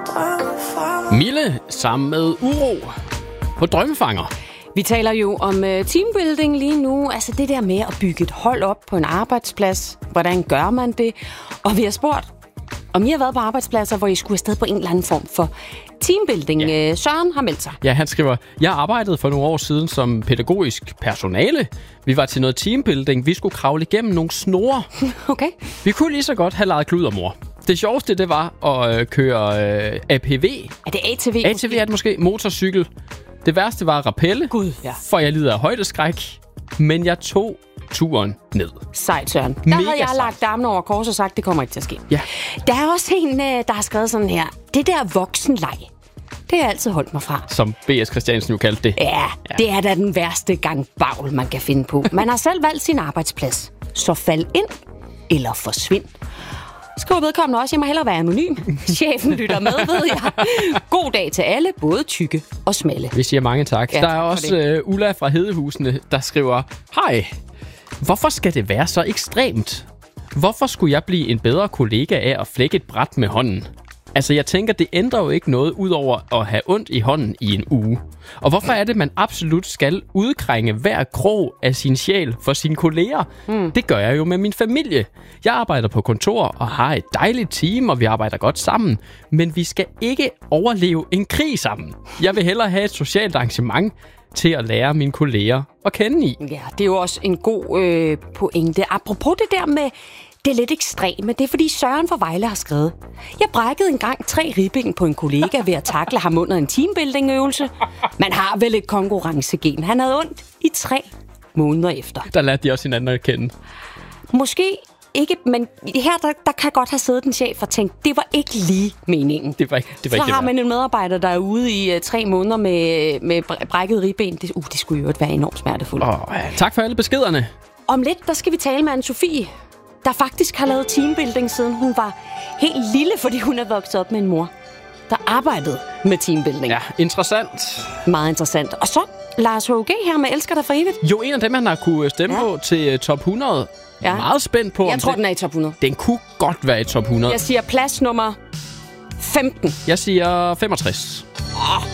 Mille sammen med Uro på Drømmefanger. Vi taler jo om teambuilding lige nu. Altså det der med at bygge et hold op på en arbejdsplads. Hvordan gør man det? Og vi har spurgt, om I har været på arbejdspladser, hvor I skulle afsted på en eller anden form for teambuilding. Ja. Søren har meldt sig. Ja, han skriver, jeg arbejdede for nogle år siden som pædagogisk personale. Vi var til noget teambuilding. Vi skulle kravle igennem nogle snore. Okay. Vi kunne lige så godt have leget kludermor. Det sjoveste, det var at køre APV. Er det ATV? ATV er det måske. Motorcykel. Det værste var at rappelle, for jeg lider af højdeskræk. Men jeg tog turen ned. Sejt, Søren. Der havde jeg lagt armene over kors og sagt, det kommer ikke til at ske. Ja. Der er også en, der har skrevet sådan her. Det der voksenleg, det har jeg altid holdt mig fra. Som B.S. Christiansen jo kaldte det. Ja, det er da den værste gang bagl, man kan finde på. Man har selv valgt sin arbejdsplads. Så fald ind eller forsvind. Skriv vedkommende også, jeg må hellere være anonym. Chefen lytter med, ved jeg. God dag til alle, både tykke og smalle. Vi siger mange tak. Ja, der er også Ulla fra Hedehusene, der skriver, hej, hvorfor skal det være så ekstremt? Hvorfor skulle jeg blive en bedre kollega af at flække et bræt med hånden? Altså, jeg tænker, det ændrer jo ikke noget, udover at have ondt i hånden i en uge. Og hvorfor er det, man absolut skal udkrænge hver krog af sin sjæl for sine kolleger? Det gør jeg jo med min familie. Jeg arbejder på kontor og har et dejligt team, og vi arbejder godt sammen. Men vi skal ikke overleve en krig sammen. Jeg vil hellere have et socialt arrangement til at lære mine kolleger at kende i. Ja, det er jo også en god pointe. Apropos det der med det er lidt ekstreme. Det er fordi Søren fra Vejle har skrevet. Jeg brækkede engang 3 ribben på en kollega ved at takle ham under en teambuilding-øvelse. Man har vel et konkurrencegen. Han havde ondt i 3 måneder efter. Der lærte de også hinanden at kende. Måske ikke, men her der kan godt have siddet en chef og tænkt, det var ikke lige meningen. Det var ikke Så har man en medarbejder, der er ude i 3 måneder med brækket ribben. Det skulle jo være enormt smertefuldt. Tak for alle beskederne. Om lidt, der skal vi tale med Anne-Sophie, der faktisk har lavet teambuilding, siden hun var helt lille, fordi hun er vokset op med en mor, der arbejdede med teambuilding. Ja, interessant. Meget interessant. Og så Lars H.G. her med Elsker dig for evigt. Jo, en af dem, han har kunne stemme på til top 100. Ja. Meget spændt på. Jeg tror, den er i top 100. Den kunne godt være i top 100. Jeg siger plads nummer 15. Jeg siger 65.